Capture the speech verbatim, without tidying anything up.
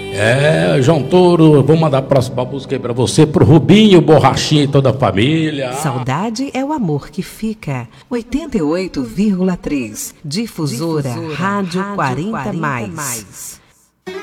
É, João Toro, vou mandar a próxima música aí pra você, pro Rubinho, Borrachinha e toda a família. Saudade é o amor que fica. oitenta e oito vírgula três. Difusora, Difusora Rádio, Rádio quarenta mais.